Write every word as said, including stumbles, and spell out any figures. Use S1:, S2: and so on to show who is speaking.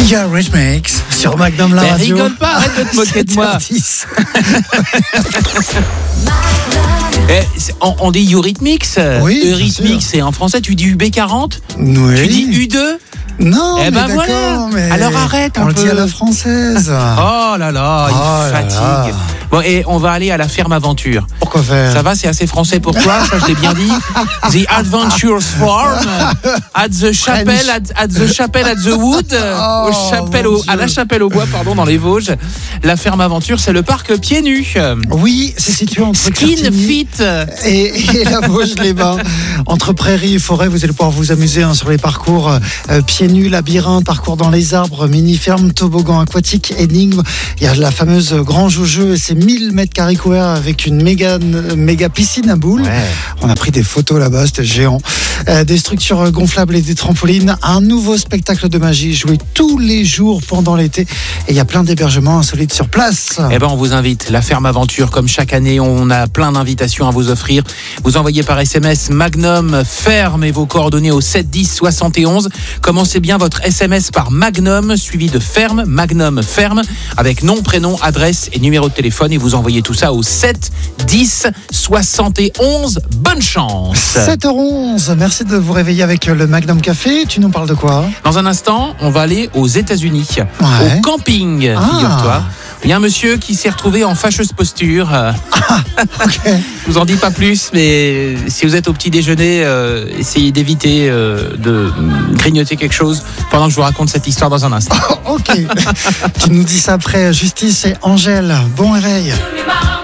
S1: Sia Remix sur Magnum la
S2: Mais
S1: radio.
S2: rigole pas, arrête de te moquer de moi. Eh, on, on dit Eurythmics.
S1: Oui, bien
S2: Eurythmics,
S1: sûr.
S2: c'est en français, tu dis U B quarante.
S1: Oui.
S2: Tu dis U deux.
S1: Non,
S2: Eh
S1: mais
S2: ben
S1: d'accord,
S2: voilà.
S1: mais
S2: Alors arrête un
S1: on le dit
S2: peu.
S1: à la française.
S2: Oh là là, il
S1: Oh là
S2: fatigue.
S1: là.
S2: Bon, et on va aller à la ferme aventure.
S1: Pourquoi faire?
S2: Ça va, c'est assez français pour toi, ça je l'ai bien dit. The Adventures Farm at the Chapelle, at, at the Chapelle at the Wood,
S1: Oh,
S2: au chapelle
S1: mon
S2: au, à
S1: Dieu.
S2: la Chapelle au Bois, pardon, dans les Vosges. La ferme aventure, c'est le parc pieds nus.
S1: Oui, c'est situé entre
S2: Skin
S1: Certigny
S2: Fit.
S1: et, et la Vosges-les-Bains. Entre prairies et forêts, vous allez pouvoir vous amuser hein, sur les parcours euh, pieds nus, labyrinthe, parcours dans les arbres, mini-ferme, toboggan aquatique, énigme. Il y a la fameuse grange au jeu et c'est mille mètres carrés couverts avec une méga, méga piscine à boules.
S2: Ouais.
S1: On a pris des photos là-bas, c'était géant. Euh, des structures gonflables et des trampolines. Un nouveau spectacle de magie joué tous les jours pendant l'été. Et il y a plein d'hébergements insolites sur place.
S2: Eh ben, on vous invite. La ferme aventure, comme chaque année, on a plein d'invitations à vous offrir. Vous envoyez par S M S Magnum Ferme et vos coordonnées au sept dix soixante et onze. Commencez bien votre S M S par Magnum, suivi de Ferme, Magnum Ferme, avec nom, prénom, adresse et numéro de téléphone. Et vous envoyez tout ça au sept dix soixante et onze. Bonne chance.
S1: sept heures onze, merci de vous réveiller avec le Magnum Café. Tu nous parles de quoi?
S2: Dans un instant, on va aller aux États-Unis,
S1: Ouais.
S2: au camping,
S1: Ah.
S2: figure-toi. Il y a un monsieur qui s'est retrouvé en fâcheuse posture. Euh,
S1: Ok.
S2: Je vous en dis pas plus, mais si vous êtes au petit déjeuner, euh, essayez d'éviter euh, de grignoter quelque chose pendant que je vous raconte cette histoire dans un instant.
S1: Ok. Tu nous dis ça après Justice et Angèle. Bon réveil.